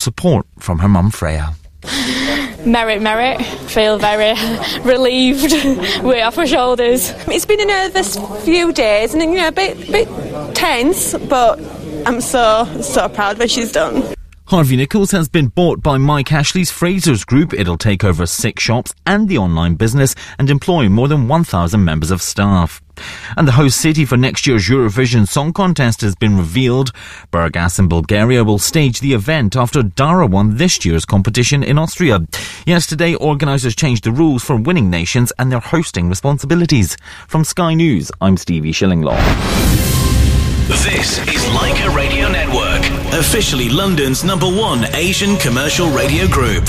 support from her mum Freya. Merit. Feel very relieved. Weight off my shoulders. It's been a nervous few days and, a bit tense, but I'm so proud when she's done. Harvey Nichols has been bought by Mike Ashley's Frasers Group. It'll take over 6 shops and the online business and employ more than 1,000 members of staff. And the host city for next year's Eurovision Song Contest has been revealed. Burgas in Bulgaria will stage the event after Dara won this year's competition in Austria. Yesterday, organisers changed the rules for winning nations and their hosting responsibilities. From Sky News, I'm Stevie Shillinglaw. This is Leica Radio Network, officially London's #1 Asian commercial radio group.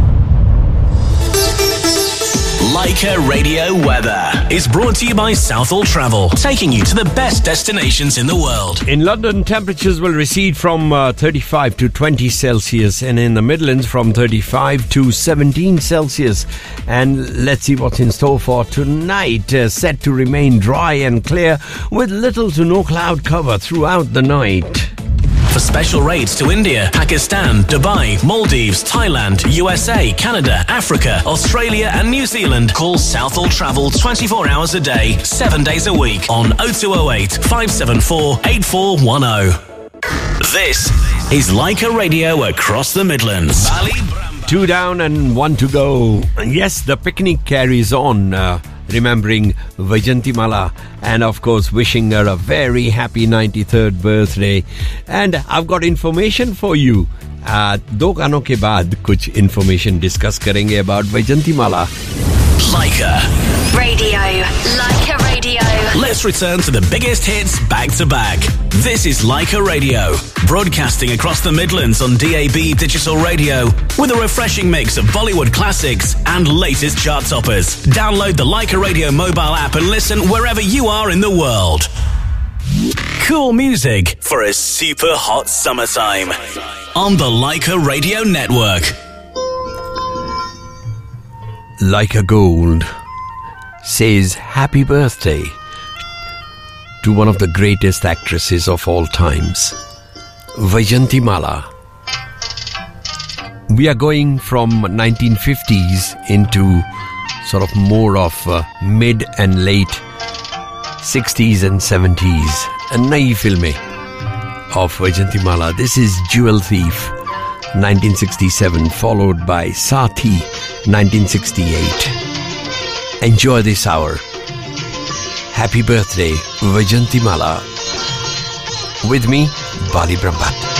Leica Radio Weather is brought to you by Southall Travel, taking you to the best destinations in the world. In London, temperatures will recede from 35 to 20 Celsius, and in the Midlands from 35 to 17 Celsius. And let's see what's in store for tonight. Set to remain dry and clear with little to no cloud cover throughout the night. For special rates to India, Pakistan, Dubai, Maldives, Thailand, USA, Canada, Africa, Australia and New Zealand, call Southall Travel 24 hours a day, 7 days a week on 0208 574 8410. This is Leica Radio across the Midlands. 2 down and 1 to go. Yes, the picnic carries on. Remembering Vaijantimala and of course wishing her a very happy 93rd birthday. And I've got information for you. 2 गानों के बाद कुछ information discuss करेंगे about Vaijantimala. Leica Radio. Let's return to the biggest hits back to back. This is Leica Radio, broadcasting across the Midlands on DAB digital radio with a refreshing mix of Bollywood classics and latest chart toppers. Download the Leica Radio mobile app and listen wherever you are in the world. Cool music for a super hot summertime on the Leica Radio Network. Leica Gold says happy birthday to one of the greatest actresses of all times, Vaijantimala. We are going from 1950s into sort of more of mid and late 60s and 70s. A नई फिल्में of Vaijantimala. This is Jewel Thief, 1967, followed by Saathi, 1968. Enjoy this hour. Happy birthday, Vaijantimala. With me, Bali Brahmat.